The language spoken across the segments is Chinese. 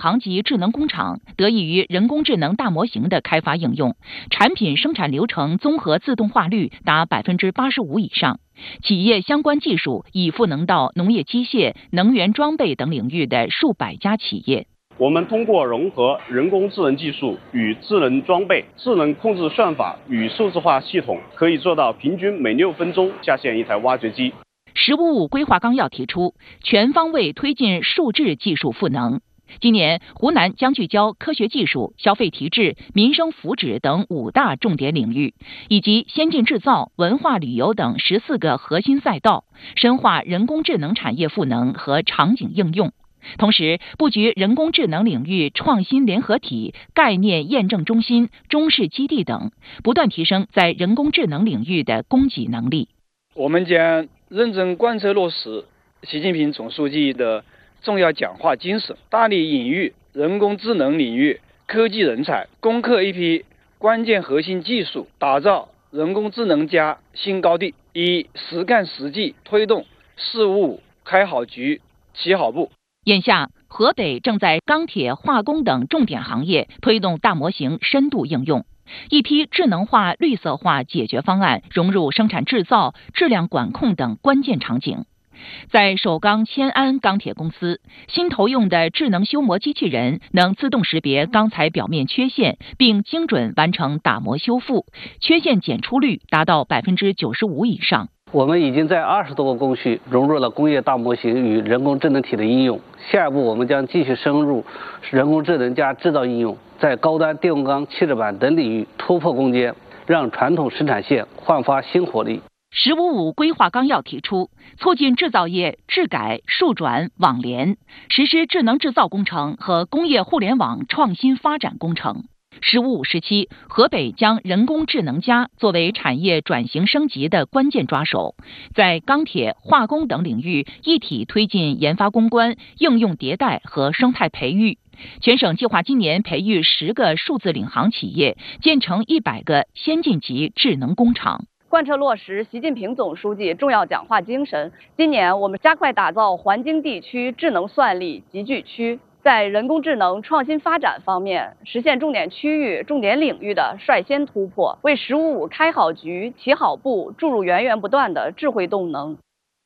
航级智能工厂得益于人工智能大模型的开发应用，产品生产流程综合自动化率达85%以上。企业相关技术已赋能到农业机械、能源装备等领域的数百家企业。 我们通过融合人工智能技术与智能装备、智能控制算法与数字化系统，可以做到平均每6分钟下线一台挖掘机。 十五五规划纲要提出，全方位推进数智技术赋能。今年，湖南将聚焦科学技术、消费提质、民生福祉等5大重点领域，以及先进制造、文化旅游等14个核心赛道，深化人工智能产业赋能和场景应用。同时，布局人工智能领域创新联合体、概念验证中心、中试基地等，不断提升在人工智能领域的供给能力。 我们将认真贯彻落实习近平总书记的重要讲话精神，大力引育人工智能领域科技人才，攻克一批关键核心技术，打造人工智能+新高地，以实干实际推动事务开好局、起好步。 眼下，河北正在钢铁、化工等重点行业推动大模型深度应用，一批智能化、绿色化解决方案融入生产制造、质量管控等关键场景。在首钢迁安钢铁公司，新投用的智能修磨机器人能自动识别钢材表面缺陷，并精准完成打磨修复，缺陷检出率达到95%以上。 我们已经在20多个工序融入了工业大模型与人工智能体的应用，下一步我们将继续深入人工智能加制造应用，在高端电工钢、汽车板等领域突破攻坚，让传统生产线焕发新活力。 十五五规划纲要提出，促进制造业质改、数转、网联，实施智能制造工程和工业互联网创新发展工程。15-5时期，河北将人工智能作为产业转型升级的关键抓手，在钢铁、化工等领域一体推进研发攻关、应用迭代和生态培育。全省计划今年培育10个数字领航企业，建成100个先进级智能工厂。 贯彻落实习近平总书记重要讲话精神，今年我们加快打造环京地区智能算力集聚区，在人工智能创新发展方面实现重点区域、重点领域的率先突破，为15-5开好局、起好步注入源源不断的智慧动能。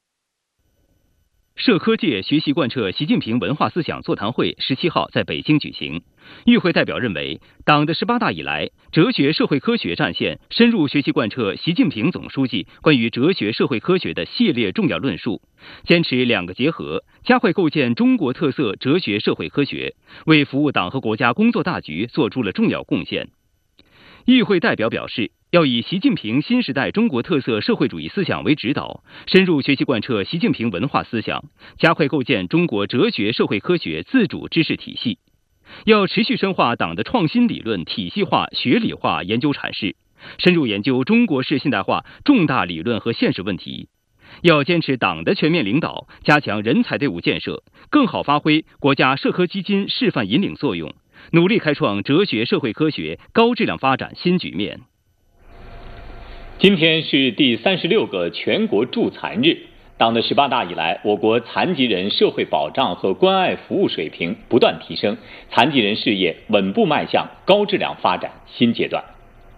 社科界学习贯彻习近平文化思想座谈会17号在北京举行。与会代表认为，党的18大以来，哲学社会科学战线深入学习贯彻习近平总书记关于哲学社会科学的系列重要论述，坚持2个结合，加快构建中国特色哲学社会科学，为服务党和国家工作大局做出了重要贡献。与会代表表示，要以习近平新时代中国特色社会主义思想为指导，深入学习贯彻习近平文化思想，加快构建中国哲学社会科学自主知识体系。要持续深化党的创新理论体系化、学理化研究阐释，深入研究中国式现代化重大理论和现实问题。要坚持党的全面领导，加强人才队伍建设，更好发挥国家社科基金示范引领作用，努力开创哲学社会科学高质量发展新局面。 今天是第36个全国助残日。党的18大以来，我国残疾人社会保障和关爱服务水平不断提升，残疾人事业稳步迈向高质量发展新阶段。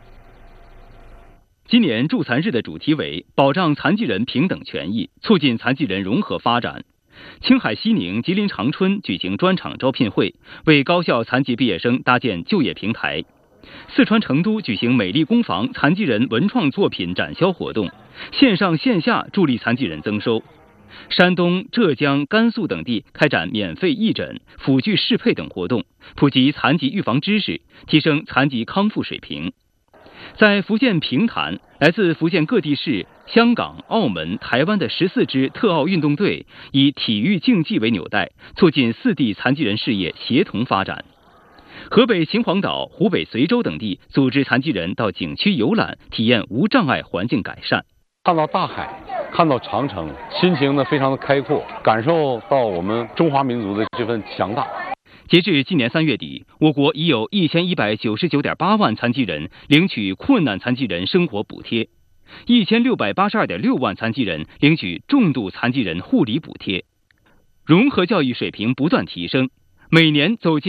今年助残日的主题为保障残疾人平等权益，促进残疾人融合发展。青海西宁、吉林长春举行专场招聘会，为高校残疾毕业生搭建就业平台。四川成都举行美丽工坊残疾人文创作品展销活动，线上线下助力残疾人增收。山东、浙江、甘肃等地开展免费义诊、辅具适配等活动，普及残疾预防知识，提升残疾康复水平。在福建平潭，来自福建各地市、香港、澳门、台湾的14支特奥运动队以体育竞技为纽带，促进4地残疾人事业协同发展。河北秦皇岛、湖北随州等地组织残疾人到景区游览，体验无障碍环境改善。 看到大海，看到长城，心情呢非常的开阔，感受到我们中华民族的这份强大。 截至今年3月底，我国已有1199.8万残疾人领取困难残疾人生活补贴，1682.6万残疾人领取重度残疾人护理补贴。融合教育水平不断提升，每年走进